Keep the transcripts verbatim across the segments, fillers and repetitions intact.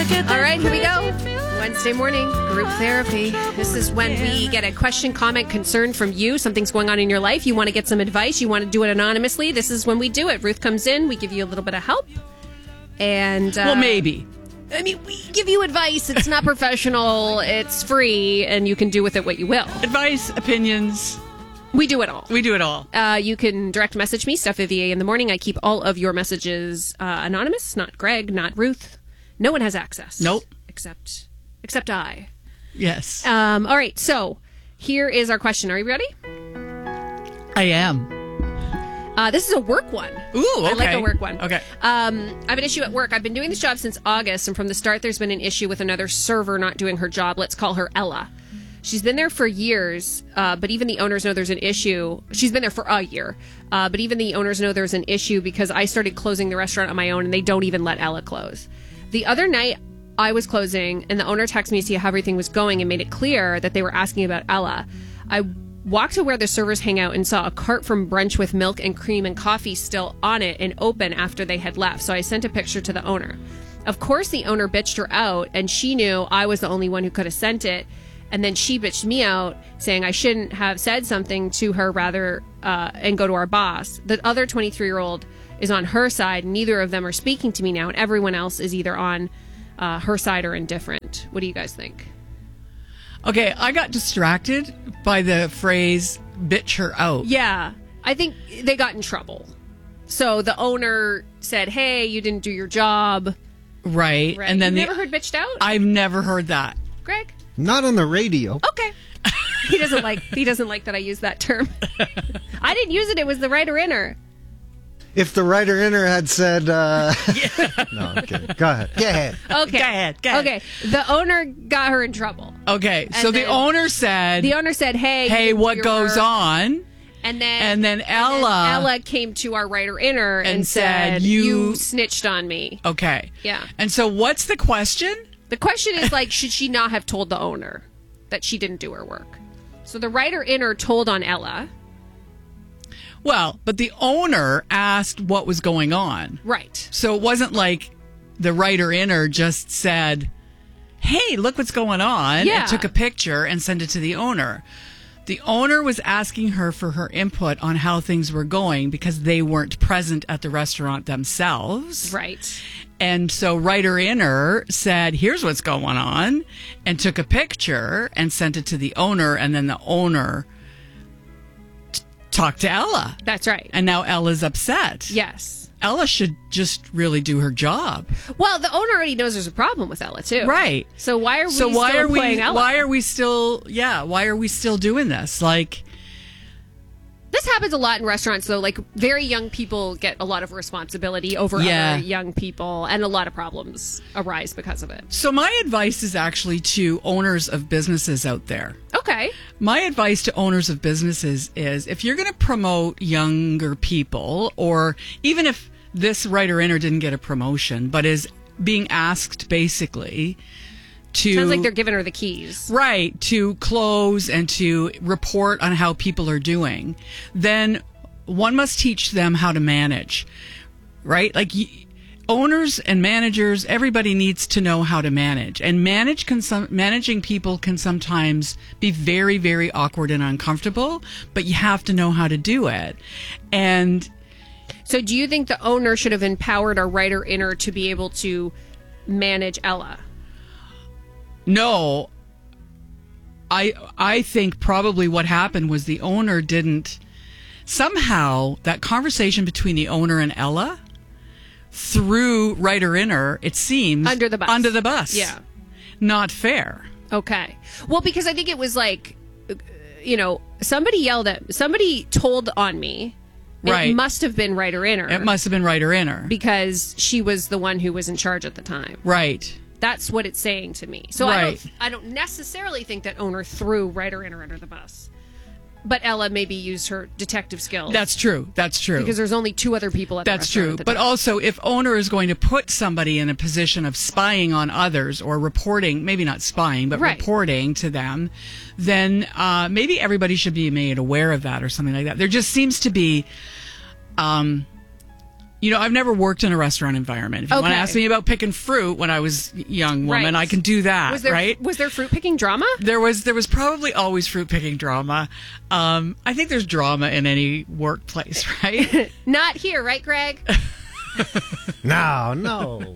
All right, here we go. Wednesday morning, group therapy. This is when we get a question, comment, concern from you. Something's going on in your life. You want to get some advice. You want to do it anonymously. This is when we do it. Ruth comes in. We give you a little bit of help. And uh, well, maybe. I mean, we give you advice. It's not professional. It's free, and you can do with it what you will. Advice, opinions. We do it all. We do it all. Uh, you can direct message me, Steph Vivier, in the morning. I keep all of your messages uh, anonymous. Not Greg, not Ruth. No one has access. Nope. Except, except I. Yes. Um, all right. So here is our question. Are you ready? I am. Uh, this is a work one. Ooh, okay. I like a work one. Okay. Um, I have an issue at work. I've been doing this job since August, and from the start, there's been an issue with another server not doing her job. Let's call her Ella. She's been there for years, uh, but even the owners know there's an issue. She's been there for a year, uh, but even the owners know there's an issue because I started closing the restaurant on my own, and they don't even let Ella close. The other night, I was closing, and the owner texted me to see how everything was going and made it clear that they were asking about Ella. I walked to where the servers hang out and saw a cart from brunch with milk and cream and coffee still on it and open after they had left, so I sent a picture to the owner. Of course, the owner bitched her out, and she knew I was the only one who could have sent it. And then she bitched me out, saying I shouldn't have said something to her rather uh, and go to our boss. The other twenty-three-year-old is on her side. Neither of them are speaking to me now, and everyone else is either on uh, her side or indifferent. What do you guys think? Okay, I got distracted by the phrase bitch her out. Yeah, I think they got in trouble. So the owner said, hey, you didn't do your job. Right. right. And then You've the, never heard bitched out? I've never heard that. Greg? Not on the radio. Okay. He doesn't like he doesn't like that I use that term. I didn't use it. It was the writer inner. If the writer inner had said, uh... no, I'm kidding. Go ahead. Go ahead. Okay. Go ahead. Go ahead. Okay. The owner got her in trouble. Okay. And so the then owner said, The owner said, hey. you hey, didn't do what your goes work. on? And then And then and Ella. then Ella came to our writer inner and, and said, said, you, you- snitched on me. Okay. Yeah. And so what's the question? The question is, like, should she not have told the owner that she didn't do her work? So the writer inner told on Ella. Well, but the owner asked what was going on. Right. So it wasn't like the writer inner just said, hey, look what's going on. Yeah. And took a picture and sent it to the owner. The owner was asking her for her input on how things were going because they weren't present at the restaurant themselves. Right. And so writer inner said, here's what's going on, and took a picture and sent it to the owner, and then the owner t- talked to Ella. That's right. And now Ella's upset. Yes. Ella should just really do her job. Well, the owner already knows there's a problem with Ella, too. Right. So why are we So why still are we playing Ella? why are we still yeah, why are we still doing this? Like, This happens a lot in restaurants, though. Like, very young people get a lot of responsibility over Yeah. other young people, and a lot of problems arise because of it. so my advice is actually to owners of businesses out there. Okay. My advice to owners of businesses is if you're going to promote younger people, or even if this writer inner didn't get a promotion, but is being asked basically to... Sounds like they're giving her the keys. Right, to close and to report on how people are doing, then one must teach them how to manage, right? Like y- owners and managers, everybody needs to know how to manage. And manage can some, managing people can sometimes be very, very awkward and uncomfortable, but you have to know how to do it. And So do you think the owner should have empowered our writer inner to be able to manage Ella? no, I I think probably what happened was the owner didn't somehow that conversation between the owner and Ella threw writer inner, it seems, Under the bus. Under the bus. Yeah. Not fair. Okay. Well, because I think it was like, uh, you know, somebody yelled at, somebody told on me. Right. It must have been writer inner. It must have been writer inner. Because she was the one who was in charge at the time. Right. That's what it's saying to me. So I Right. don't I don't necessarily think that owner threw writer inner under the bus. But Ella maybe used her detective skills. That's true. That's true. because there's only two other people at the That's restaurant true. at the But time. also, if owner is going to put somebody in a position of spying on others or reporting, maybe not spying, but Right. reporting to them, then uh, maybe everybody should be made aware of that or something like that. There just seems to be, um, You know, I've never worked in a restaurant environment. If you want Okay. to ask me about picking fruit when I was a young woman, Right. I can do that, Was there right? was there fruit picking drama? There was there was probably always fruit picking drama. Um, I think there's drama in any workplace, right? Not here, right, Greg? No, no.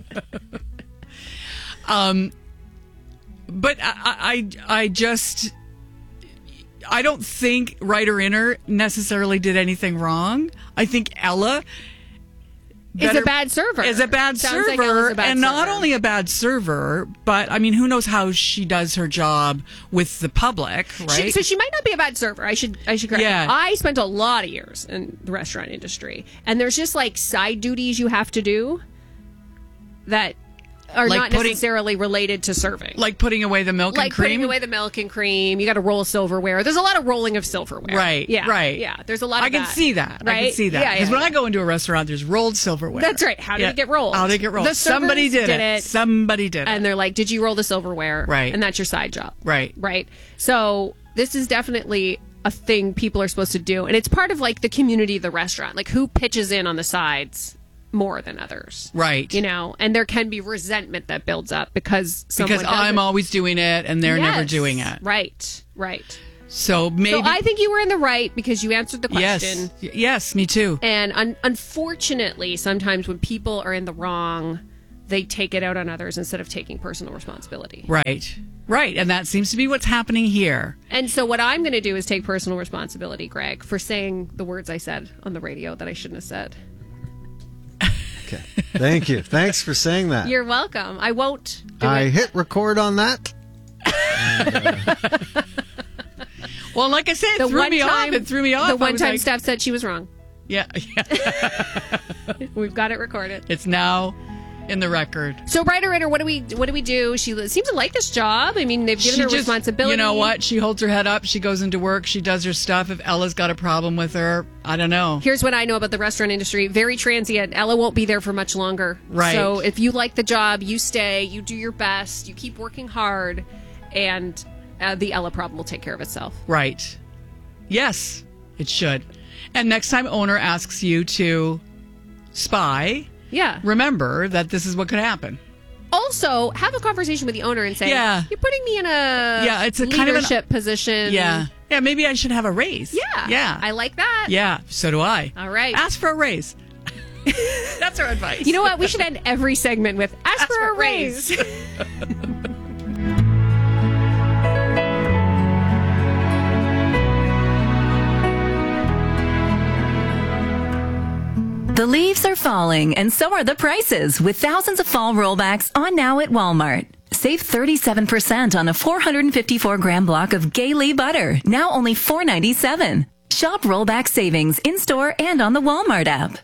um, but I, I I just I don't think Ryder Inner necessarily did anything wrong. I think Ella Is better- a bad server. Is a bad Sounds like server, Ella's a bad and not server. only a bad server, but I mean, who knows how she does her job with the public, right? She, so she might not be a bad server. I should I should correct. Yeah. I spent a lot of years in the restaurant industry, and there's just like side duties you have to do that are Like not putting- necessarily related to serving. like putting away the milk Like and cream. putting away the milk and cream. You got to roll silverware. There's a lot of rolling of silverware. Right, Yeah. right. Yeah. There's a lot of I can that, see that. I Right? can see that. Yeah. Because yeah, when yeah. I go into a restaurant, there's rolled silverware. That's right. How did Yeah. it get rolled? How did it get rolled? The Somebody servers did, did it. it. Somebody did And it. they're like, did you roll the silverware? Right. And that's your side job. Right. Right. So this is definitely a thing people are supposed to do. And it's part of like the community of the restaurant. Like who pitches in on the sides more than others. Right. You know, and there can be resentment that builds up because someone Because I'm doesn't. always doing it and they're never Yes. doing it. Right. Right. So maybe. So I think you were in the right because you answered the question. yes. Y- Yes, me too. And un- unfortunately, sometimes when people are in the wrong, they take it out on others instead of taking personal responsibility. Right. Right. And that seems to be what's happening here. And so what I'm going to do is take personal responsibility, Greg, for saying the words I said on the radio that I shouldn't have said. Okay. Thank you. Thanks for saying that. You're welcome. I won't do I it. hit record on that. Well, like I said, it The threw one me time, off. It threw me off. The I one was time like, Steph said she was wrong. Yeah. yeah. We've got it recorded. It's now in the record. So, Ryder Inner, what do we what do we do? She seems to like this job. I mean, they've given her responsibility. You know what? She holds her head up. She goes into work. She does her stuff. If Ella's got a problem with her, I don't know. Here's what I know about the restaurant industry. Very transient. Ella won't be there for much longer. Right. So if you like the job, you stay, you do your best, you keep working hard, and uh, the Ella problem will take care of itself. Right. Yes, it should. And next time owner asks you to spy, Yeah. remember that this is what could happen. Also, have a conversation with the owner and say, Yeah. you're putting me in a Yeah, it's a kind of an- leadership position. Yeah. Yeah, maybe I should have a raise. Yeah. Yeah. I like that. Yeah, so do I. All right. Ask for a raise. That's our advice. You know what? We should end every segment with ask, Ask for, a raise. The leaves are falling, and so are the prices, with thousands of fall rollbacks on now at Walmart. Save thirty-seven percent on a four hundred fifty-four gram block of Gailey butter, now only four dollars and ninety-seven cents. Shop rollback savings in-store and on the Walmart app.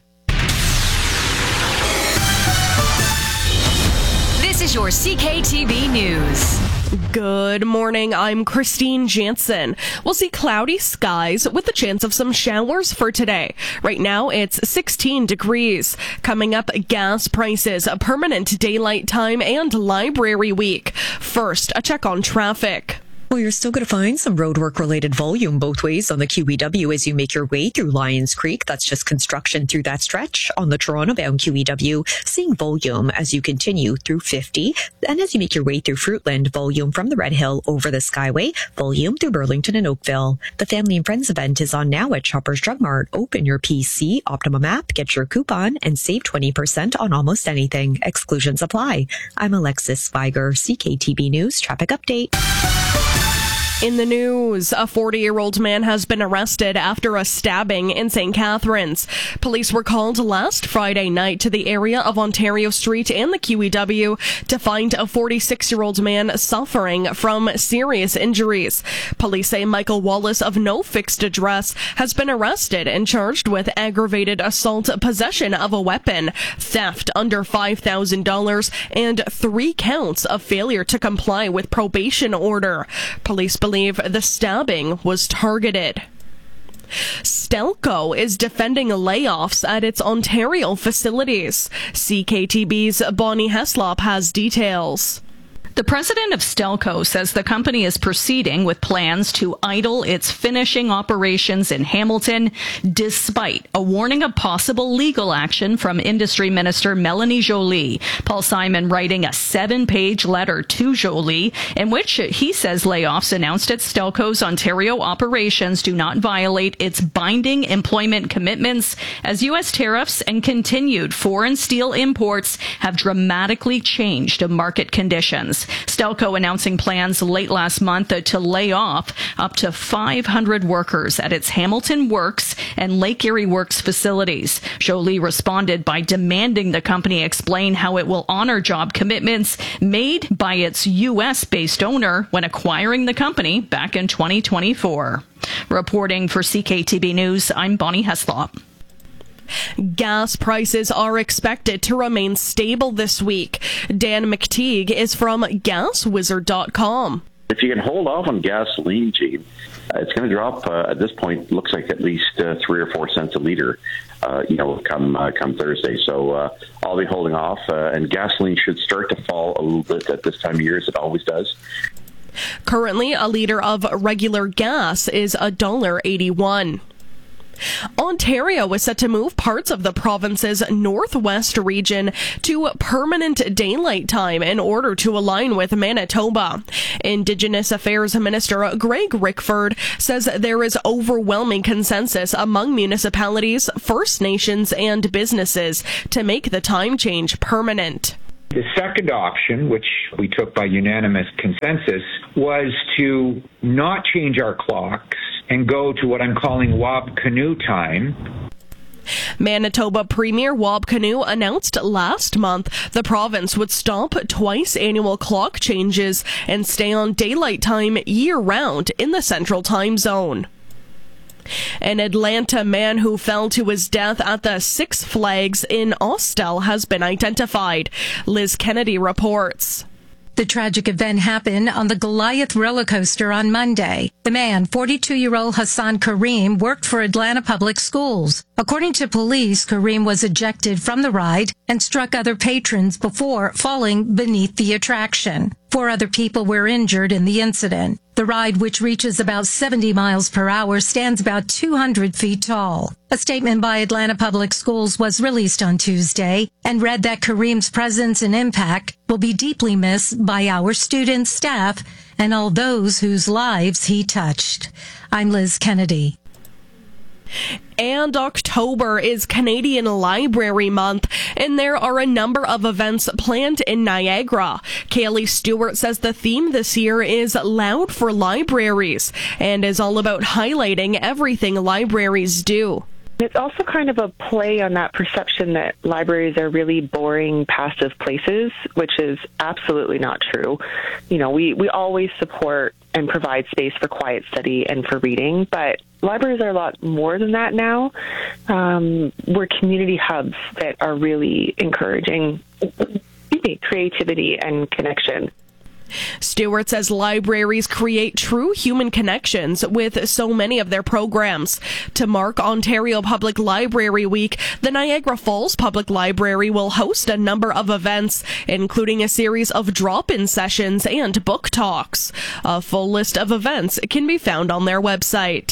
This is your C K T V News. Good morning, I'm Christine Jansen. We'll see cloudy skies with the chance of some showers for today. Right now, it's sixteen degrees. Coming up, gas prices, a permanent daylight time, and library week. First, a check on traffic. Well, you're still going to find some roadwork-related volume both ways on the Q E W as you make your way through Lions Creek. That's just construction through that stretch. On the Toronto-bound Q E W, seeing volume as you continue through fifty. And as you make your way through Fruitland, volume from the Red Hill over the Skyway, volume through Burlington and Oakville. The Family and Friends event is on now at Shoppers Drug Mart. Open your P C, Optimum app, get your coupon, and save twenty percent on almost anything. Exclusions apply. I'm Alexis Spiger, C K T V News Traffic Update. In the news, a forty-year-old man has been arrested after a stabbing in Saint Catharines. Police were called last Friday night to the area of Ontario Street and the Q E W to find a forty-six-year-old man suffering from serious injuries. Police say Michael Wallace of no fixed address has been arrested and charged with aggravated assault, possession of a weapon, theft under five thousand dollars, and three counts of failure to comply with probation order. Police believe the stabbing was targeted. Stelco is defending layoffs at its Ontario facilities. C K T V's Bonnie Heslop has details. The president of Stelco says the company is proceeding with plans to idle its finishing operations in Hamilton, despite a warning of possible legal action from Industry Minister Melanie Joly. Paul Simon writing a seven-page letter to Joly in which he says layoffs announced at Stelco's Ontario operations do not violate its binding employment commitments, as U S tariffs and continued foreign steel imports have dramatically changed market conditions. Stelco announcing plans late last month to lay off up to five hundred workers at its Hamilton Works and Lake Erie Works facilities. Joly responded by demanding the company explain how it will honor job commitments made by its U S-based owner when acquiring the company back in twenty twenty-four. Reporting for C K T B News, I'm Bonnie Heslop. Gas prices are expected to remain stable this week. Dan McTeague is from gas wizard dot com. If you can hold off on gasoline, Gene, uh, it's going to drop uh, at this point, looks like at least uh, three or four cents a litre, uh, you know, come uh, come Thursday. So uh, I'll be holding off, uh, and gasoline should start to fall a little bit at this time of year, as it always does. Currently, a litre of regular gas is one dollar eighty-one. Ontario is set to move parts of the province's northwest region to permanent daylight time in order to align with Manitoba. Indigenous Affairs Minister Greg Rickford says there is overwhelming consensus among municipalities, First Nations, and businesses to make the time change permanent. The second option, which we took by unanimous consensus, was to not change our clocks and go to what I'm calling Wab Canoe time. Manitoba Premier Wab Canoe announced last month the province would stop twice annual clock changes and stay on daylight time year-round in the Central Time Zone. An Atlanta man who fell to his death at the Six Flags in Austell has been identified. Liz Kennedy reports. The tragic event happened on the Goliath roller coaster on Monday. The man, forty-two-year-old Hassan Kareem, worked for Atlanta Public Schools. According to police, Kareem was ejected from the ride and struck other patrons before falling beneath the attraction. Four other people were injured in the incident. The ride, which reaches about seventy miles per hour, stands about two hundred feet tall. A statement by Atlanta Public Schools was released on Tuesday and read that Kareem's presence and impact will be deeply missed by our students, staff, and all those whose lives he touched. I'm Liz Kennedy. And October is Canadian Library Month, and there are a number of events planned in Niagara. Kaylee Stewart says the theme this year is Loud for Libraries and is all about highlighting everything libraries do. It's also kind of a play on that perception that libraries are really boring, passive places, which is absolutely not true. You know, we, we always support and provide space for quiet study and for reading, but libraries are a lot more than that now. Um, we're community hubs that are really encouraging creativity and connection. Stewart says libraries create true human connections with so many of their programs. To mark Ontario Public Library Week, the Niagara Falls Public Library will host a number of events, including a series of drop-in sessions and book talks. A full list of events can be found on their website.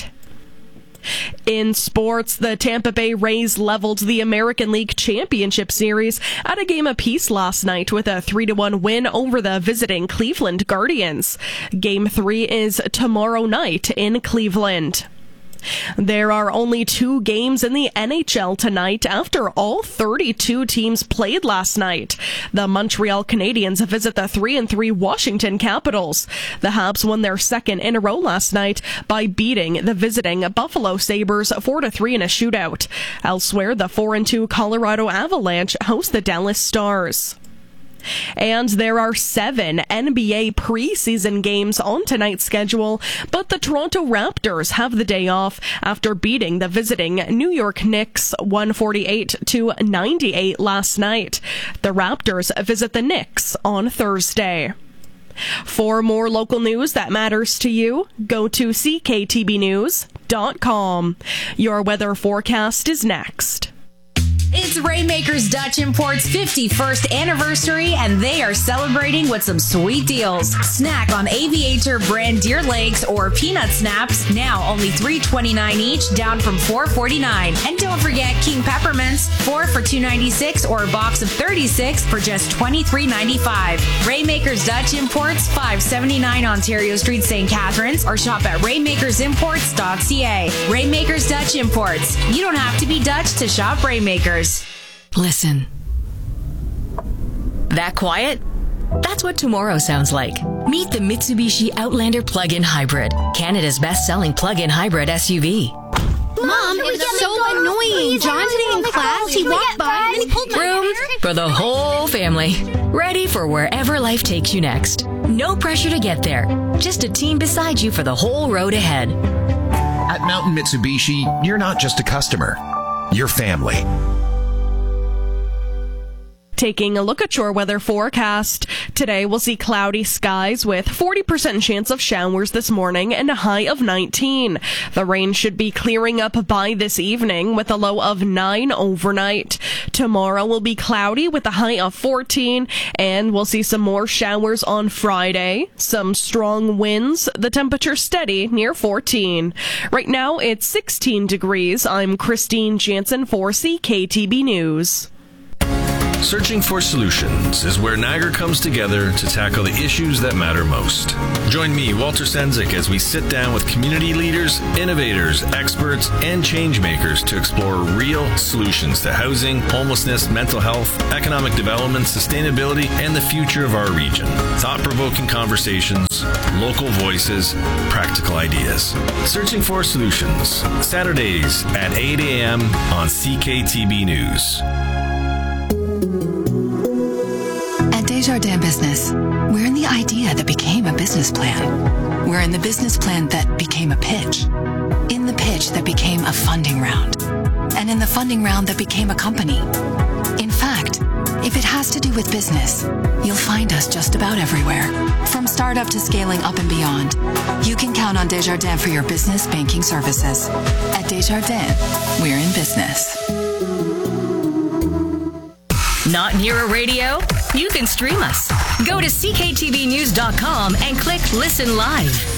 In sports, the Tampa Bay Rays leveled the American League Championship Series at a game apiece last night with a three to one win over the visiting Cleveland Guardians. Game three is tomorrow night in Cleveland. There are only two games in the N H L tonight after all thirty-two teams played last night. The Montreal Canadiens visit the three and three Washington Capitals. The Habs won their second in a row last night by beating the visiting Buffalo Sabres four to three in a shootout. Elsewhere, the four and two Colorado Avalanche host the Dallas Stars. And there are seven N B A preseason games on tonight's schedule, but the Toronto Raptors have the day off after beating the visiting New York Knicks one forty-eight to ninety-eight last night. The Raptors visit the Knicks on Thursday. For more local news that matters to you, go to C K T B news dot com. Your weather forecast is next. It's Rainmakers Dutch Import's fifty-first anniversary, and they are celebrating with some sweet deals. Snack on Aviator brand deer legs or peanut snaps, now only three twenty-nine each, down from four forty-nine. And don't forget King Peppermints, four for two ninety-six, or a box of thirty-six for just twenty-three ninety-five. Rainmakers Dutch Imports, five seventy-nine Ontario Street, Saint Catharines, or shop at rainmakers imports dot c a. Rainmakers Dutch Imports. You don't have to be Dutch to shop Rainmakers. Listen. That quiet? That's what tomorrow sounds like. Meet the Mitsubishi Outlander Plug-in Hybrid, Canada's best-selling plug-in hybrid S U V. Mom, it was so annoying. John sitting in class, he walked by and he pulled my Room hair. for the whole family. Ready for wherever life takes you next. No pressure to get there. Just a team beside you for the whole road ahead. At Mountain Mitsubishi, you're not just a customer. You're family. Taking a look at your weather forecast. Today we'll see cloudy skies with forty percent chance of showers this morning and a high of nineteen. The rain should be clearing up by this evening with a low of nine overnight. Tomorrow will be cloudy with a high of fourteen, and we'll see some more showers on Friday. Some strong winds, the temperature steady near fourteen. Right now it's sixteen degrees. I'm Christine Jansen for C K T B News. Searching for Solutions is where Niagara comes together to tackle the issues that matter most. Join me, Walter Sendzik, as we sit down with community leaders, innovators, experts, and change makers to explore real solutions to housing, homelessness, mental health, economic development, sustainability, and the future of our region. Thought-provoking conversations, local voices, practical ideas. Searching for Solutions, Saturdays at eight a.m. on C K T B News. At Desjardins Business, we're in the idea that became a business plan. We're in the business plan that became a pitch. In the pitch that became a funding round. And in the funding round that became a company. In fact, if it has to do with business, you'll find us just about everywhere. From startup to scaling up and beyond, you can count on Desjardins for your business banking services. At Desjardins, we're in business. Not near a radio? You can stream us. Go to c k t v news dot com and click Listen Live.